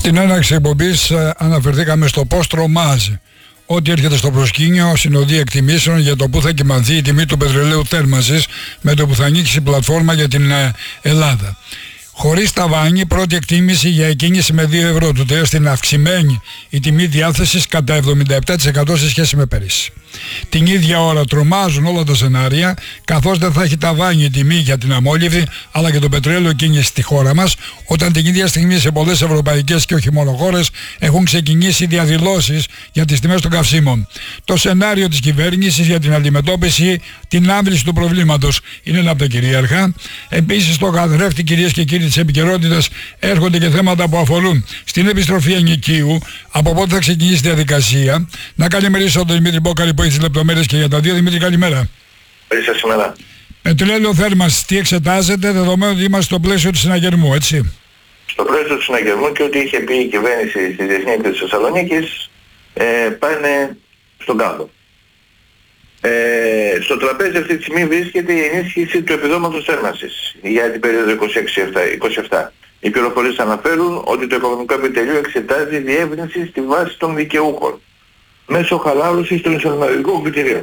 Στην έναρξη εκπομπής αναφερθήκαμε στο πώς τρομάζει ό,τι έρχεται στο προσκήνιο συνοδεία εκτιμήσεων για το που θα κυμανθεί η τιμή του πετρελαίου θέρμανσης με το που θα ανοίξει η πλατφόρμα για την Ελλάδα. Χωρίς ταβάνι, πρώτη εκτίμηση για εκκίνηση με 2 ευρώ του ΤΕΟ στην αυξημένη η τιμή διάθεσης κατά 77% σε σχέση με πέρυσι. Την ίδια ώρα τρομάζουν όλα τα σενάρια, καθώς δεν θα έχει ταβάνι η τιμή για την αμόλυβδη αλλά και το πετρέλαιο κίνηση στη χώρα μας, όταν την ίδια στιγμή σε πολλές ευρωπαϊκές και όχι μόνο χώρες έχουν ξεκινήσει διαδηλώσεις για τις τιμές των καυσίμων. Το σενάριο της κυβέρνησης για την αντιμετώπιση, την άμβληση του προβλήματος είναι ένα από τα κυρίαρχα. Επίσης, στο καθρέφτη, κυρίες και κύριοι, της επικαιρότητας έρχονται και θέματα που αφορούν στην επιστροφή ενοικίου, από πότε θα ξεκινήσει η διαδικασία. Να καλημερίσω τον Δημήτρη Μπόκαρη που έχει τις λεπτομέρειες και για τα δύο. Δημήτρη, καλημέρα. Σήμερα. Πετρέλαιο θέρμανσης, τι εξετάζεται, δεδομένου ότι είμαστε στο πλαίσιο του συναγερμού, έτσι? Στο πλαίσιο του συναγερμού και ό,τι είχε πει η κυβέρνηση στη Διεθνή Έκθεση της Θεσσαλονίκης πάνε στον κάδο. Στο τραπέζι αυτή τη στιγμή βρίσκεται η ενίσχυση του επιδόματος θέρμανσης για την περίοδο 26-27. Οι πληροφορίες αναφέρουν ότι το Οικονομικό Επιτελείο εξετάζει διεύρυνση στη βάση των δικαιούχων μέσω χαλάρωσης των εισοδηματικών κριτηρίων.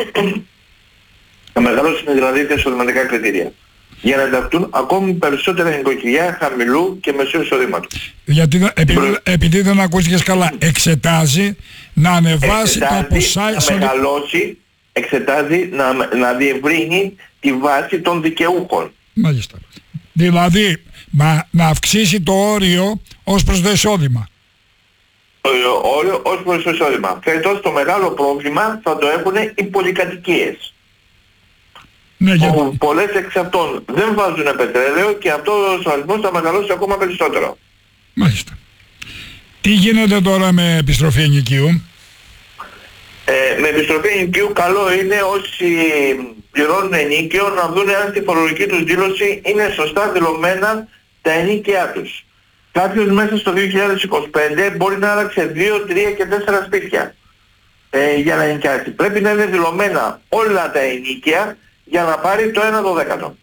Να μεγαλώσουν δηλαδή τα εισοδηματικά κριτήρια για να ενταχθούν ακόμη περισσότερα νοικοκυριά χαμηλού και μεσαίου εισοδήματος. Γιατί επειδή δεν ακούστηκες καλά, εξετάζει να ανεβάσει τα ποσά, να μεγαλώσει, εξετάζει να διευρύνει τη βάση των δικαιούχων. Μάλιστα. Δηλαδή να αυξήσει το όριο ως προς το εισόδημα. Το όριο ως προς το εισόδημα. Φέτος το μεγάλο πρόβλημα θα το έχουν οι πολυκατοικίες. Ναι, όπου πολλές εξ αυτών δεν βάζουν πετρέλαιο και αυτός ο αριθμός θα μεγαλώσει ακόμα περισσότερο. Μάλιστα. Τι γίνεται τώρα με επιστροφή ενοικίου? Με επιστροφή ενοικίου καλό είναι όσοι πληρώνουν ενοίκιο να δουν αν στη φορολογική τους δήλωση είναι σωστά δηλωμένα τα ενοίκια τους. Κάποιος μέσα στο 2025 μπορεί να άλλαξε 2, 3 και 4 σπίτια για να ενοικιάσει. Πρέπει να είναι δηλωμένα όλα τα ενοίκια για να πάρει το 1/12.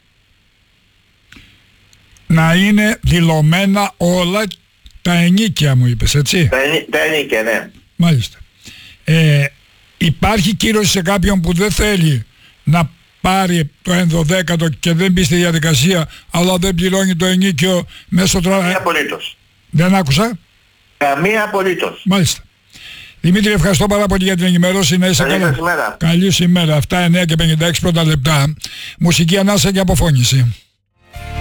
Να είναι δηλωμένα όλα τα ενοίκια, μου είπες, έτσι? Τα ενοίκια, ναι. Μάλιστα. Υπάρχει κύρωση σε κάποιον που δεν θέλει να πάρει το 1/12 και δεν μπει στη διαδικασία, αλλά δεν πληρώνει το ενοίκιο μέσω Καμία απολύτως. Δεν άκουσα. Καμία απολύτως. Μάλιστα. Δημήτρη, ευχαριστώ πάρα πολύ για την ενημέρωση. Να είσαι καλά. Καλή ημέρα. Αυτά 9 και 56 πρώτα λεπτά. Μουσική ανάσα και αποφώνηση.